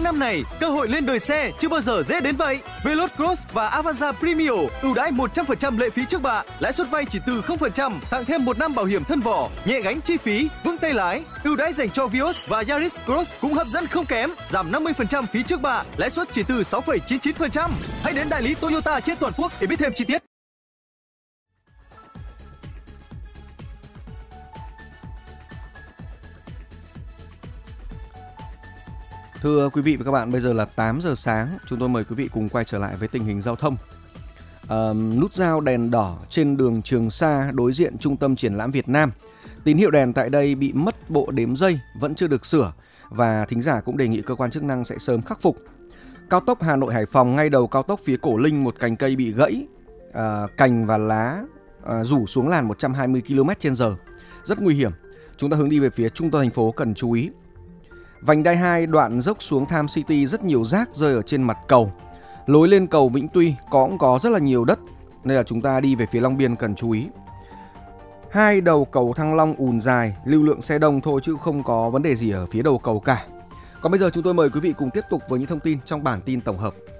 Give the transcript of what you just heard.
năm này, cơ hội lên đời xe chưa bao giờ dễ đến vậy. Veloz Cross và Avanza Premio ưu đãi 100% lệ phí trước bạ, lãi suất vay chỉ từ 0%, tặng thêm 1 năm bảo hiểm thân vỏ, nhẹ gánh chi phí, vững tay lái. Ưu đãi dành cho Vios và Yaris Cross cũng hấp dẫn không kém, giảm 50% phí trước bạ, lãi suất chỉ từ 6,99%. Hãy đến đại lý Toyota trên toàn quốc để biết thêm chi tiết. Thưa quý vị và các bạn, bây giờ là 8 giờ sáng, chúng tôi mời quý vị cùng quay trở lại với tình hình giao thông. Nút giao đèn đỏ trên đường Trường Sa đối diện Trung tâm Triển lãm Việt Nam. Tín hiệu đèn tại đây bị mất bộ đếm giây, vẫn chưa được sửa và thính giả cũng đề nghị cơ quan chức năng sẽ sớm khắc phục. Cao tốc Hà Nội Hải Phòng, ngay đầu cao tốc phía Cổ Linh, một cành cây bị gãy, cành và lá rủ xuống làn 120 km/h, rất nguy hiểm. Chúng ta hướng đi về phía trung tâm thành phố cần chú ý. Vành đai 2 đoạn dốc xuống Tham City, rất nhiều rác rơi ở trên mặt cầu. Lối lên cầu Vĩnh Tuy cũng có rất là nhiều đất, nên là chúng ta đi về phía Long Biên cần chú ý. Hai đầu cầu Thăng Long ùn dài, lưu lượng xe đông thôi chứ không có vấn đề gì ở phía đầu cầu cả. Còn bây giờ chúng tôi mời quý vị cùng tiếp tục với những thông tin trong bản tin tổng hợp.